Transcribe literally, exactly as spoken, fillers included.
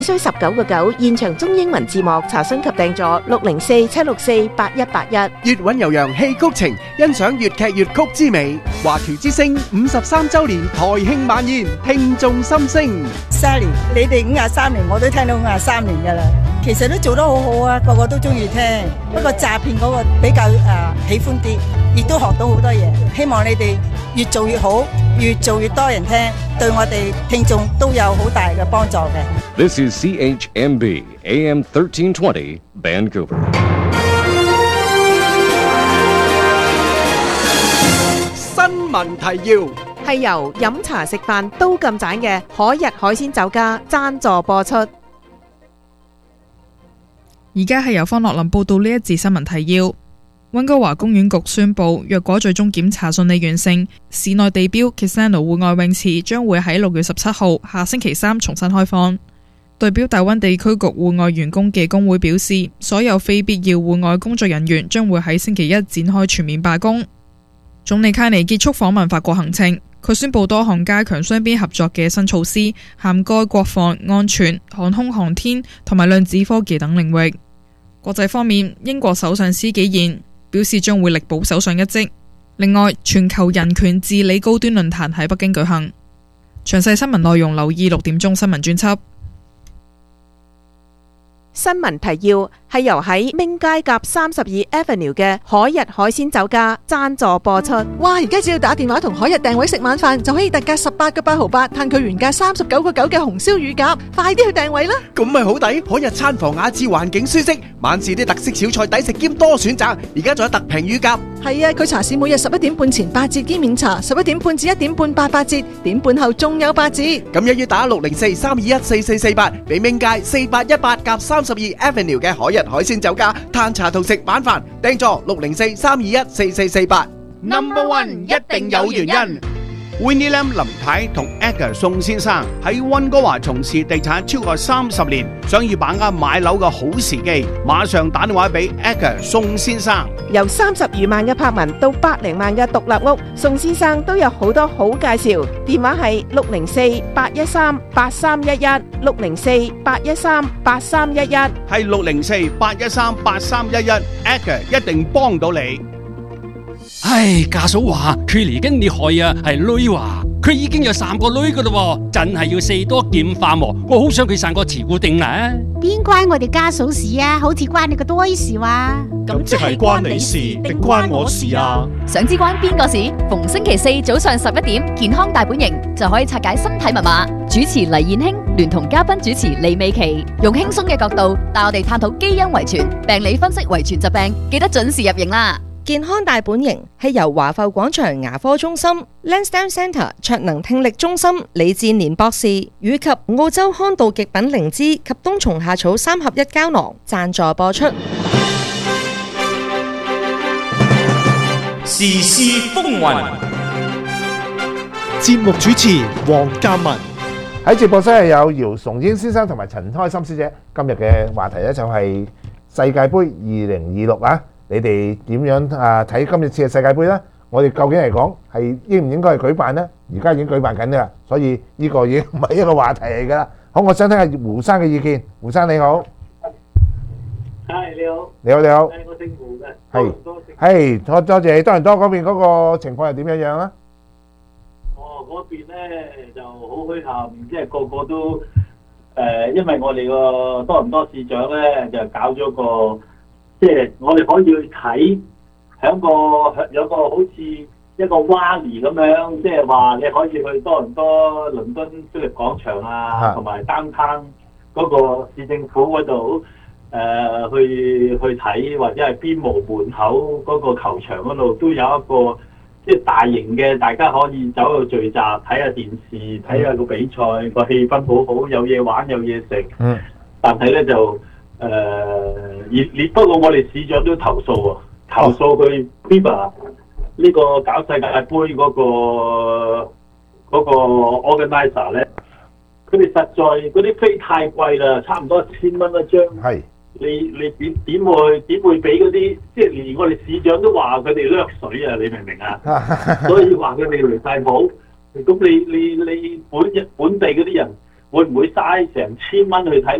需十九個九，現場中英文字幕，查詢及訂座六零四七六四八一八一。 粵韻悠揚戲曲情，欣賞粵劇粵曲之美。華僑之聲五十三週年台慶晚宴，聽眾心聲。 Sally，你哋五廿三年，我都聽到五廿三年噶啦。其實都做得好好啊，個個都中意聽。不過詐騙嗰個比較誒、呃、喜歡啲，亦都學到好多嘢。希望你哋越做越好，越做越多人聽，對我哋聽眾都有好大嘅幫助嘅。 This is C H M B A M thirteen twenty Vancouver。 新聞提要係由飲茶食飯都咁盞嘅海逸海鮮酒家贊助播出。 而家係由方樂林報道呢一節新聞提要。溫哥華公園局宣布，若果最終檢查順利完成，市內地標 Kisano 戶外泳池將會喺六月十七號下星期三重新開放。代表大溫地區局戶外員工嘅工會表示，所有非必要戶外工作人員將會喺星期一展開全面罷工。總理卡尼結束訪問法國行程，佢宣布多項加強雙邊合作嘅新措施，涵蓋國防安全、航空航天同埋量子科技等領域。國際方面，英國首相施紀賢表示將會力保首相一職。另外，全球人權治理高端論壇喺北京舉行。詳細新聞內容留意六點鐘新聞專輯。 新聞提要係由喺明街夾三十二 Avenue 嘅海逸海鮮酒家贊助播出。 哇！而家只要打電話同海逸訂位食晚飯，就可以特價十八個八毫八，嘆佢原價三十九個九嘅紅燒乳鴿。快啲去訂位啦！ 咁咪好抵，海逸餐房雅致，環境舒適，晚市啲特色小菜抵食兼多選擇。而家仲有特平乳鴿。 係啊，佢茶市每日十一點半前八折兼免茶，十一點半至一點半八八折，點半後仲有八折。 咁一於打六零四三二一四四四八，俾明街四八一八夾三十二 Avenue 嘅海逸海鮮酒家嘆茶同食晚飯，訂座六零四三二一四四四八。Number One 一定有原因。 Winnie Lam 林太同 Edgar 宋先生喺溫哥華從事地產超過三十年，想要把握買樓嘅好時機，馬上打電話俾 Edgar 宋先生。 由三十餘萬嘅柏文到百零萬嘅獨立屋，宋先生都有好多好介紹。電話係六零四八一三八三一一，六零四八一三八三一一， 係六零四八一三八三一一 ，Edgar 一定幫到你。 唉，家嫂話佢嚟緊你害啊，係女話佢已經有三個女噶啦，真係要四多劍化喎。我好想佢生個慈固定啊！ 邊關我哋家嫂事啊？好似關你個多事話。 咁即係關你事定關我事啊？ 想知關邊個事？逢星期四早上十一點，健康大本營就可以拆解身體密碼。主持黎燕卿聯同嘉賓主持李美琪，用輕鬆嘅角度帶我哋探討基因遺傳、病理分析遺傳疾病，記得準時入營啦！ 健康大本營係由華埠廣場牙科中心、Lansdowne Centre 卓能聽力中心李志年博士以及澳洲康道極品靈芝及冬蟲夏草三合一膠囊贊助播出。 時事風雲，節目主持黃嘉文。 喺直播室係有姚崇英先生同埋陳開心小姐。今日嘅話題咧就係世界盃二零二六啊！你哋點樣啊睇今次嘅世界盃呢？我哋究竟嚟講係應唔應該係舉辦呢？而家已經舉辦緊啦，所以呢個已經唔係一個話題嚟㗎啦。好，我想聽下胡生嘅意見。胡生你好， 係你好， 你好你好， 我姓胡嘅， 係係多多謝你。多倫多嗰邊嗰個情況係點樣樣啊？ 哦，嗰邊咧就好墟冚，即係個個都誒，因為我哋個多倫多市長咧就搞咗個。即係我哋可以去睇，喺個有個好似一個 Wally 咁樣，即係話你可以去多倫多倫敦菲力廣場啊，同埋 downtown 嗰個市政府嗰度誒去去睇，或者係邊無門口嗰個球場嗰度都有一個即係大型嘅，大家可以走去聚集睇下電視，睇下個比賽，個氣氛好好，有嘢玩有嘢食。嗯。但係咧就。誒，而你不過我哋市長都投訴啊，投訴佢 FIFA 呢個搞世界盃嗰個嗰個 organizer 咧，佢哋實在嗰啲飛太貴啦，差唔多一千蚊一張。係。你你點點會點會俾嗰啲？即係連我哋市長都話佢哋掠水啊！你明唔明啊？所以話佢哋離晒譜。咁你你你本本地嗰啲人。 會唔會嘥成千蚊去睇